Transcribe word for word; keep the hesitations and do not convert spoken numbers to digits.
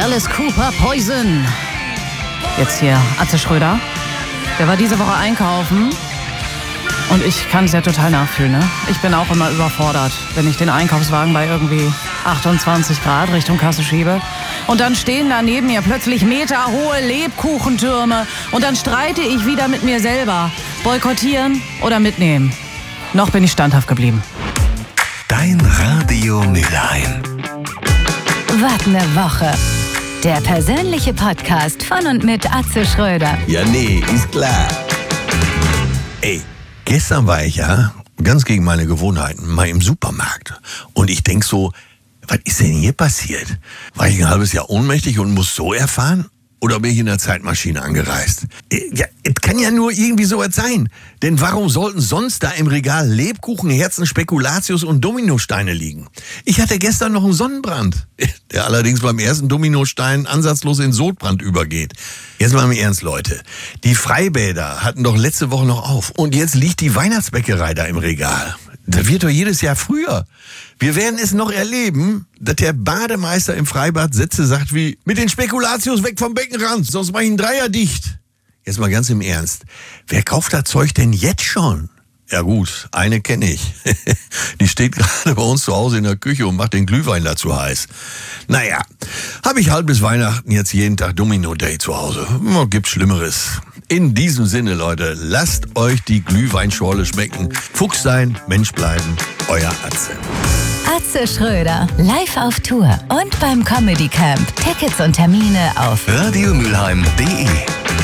Alice Cooper, Poison. Jetzt hier Atze Schröder. Der war diese Woche einkaufen. Und ich kann es ja total nachfühlen, ne? Ich bin auch immer überfordert, wenn ich den Einkaufswagen bei irgendwie achtundzwanzig Grad Richtung Kasse schiebe. Und dann stehen da neben mir plötzlich meterhohe Lebkuchentürme. Und dann streite ich wieder mit mir selber. Boykottieren oder mitnehmen. Noch bin ich standhaft geblieben. Dein Radio Mülheim. Wart ne Woche. Der persönliche Podcast von und mit Atze Schröder. Ja, nee, ist klar. Ey, gestern war ich ja, ganz gegen meine Gewohnheiten, mal im Supermarkt. Und ich denk so, was ist denn hier passiert? War ich ein halbes Jahr ohnmächtig und muss so erfahren? Oder bin ich in der Zeitmaschine angereist? Ja, es kann ja nur irgendwie so was sein. Denn warum sollten sonst da im Regal Lebkuchen, Herzen, Spekulatius und Dominosteine liegen? Ich hatte gestern noch einen Sonnenbrand, der allerdings beim ersten Dominostein ansatzlos in Sodbrand übergeht. Jetzt mal im Ernst, Leute. Die Freibäder hatten doch letzte Woche noch auf. Und jetzt liegt die Weihnachtsbäckerei da im Regal. Das wird doch jedes Jahr früher. Wir werden es noch erleben, dass der Bademeister im Freibad Sätze sagt wie: mit den Spekulatius weg vom Beckenrand, sonst mach ich einen Dreier dicht. Jetzt mal ganz im Ernst. Wer kauft das Zeug denn jetzt schon? Ja gut, eine kenne ich. Die steht gerade bei uns zu Hause in der Küche und macht den Glühwein dazu heiß. Naja, habe ich halt bis Weihnachten jetzt jeden Tag Domino Day zu Hause. Gibt's Schlimmeres. In diesem Sinne, Leute, lasst euch die Glühweinschorle schmecken. Fuchs sein, Mensch bleiben, euer Atze. Atze Schröder, live auf Tour und beim Comedy Camp. Tickets und Termine auf radio mülheim punkt de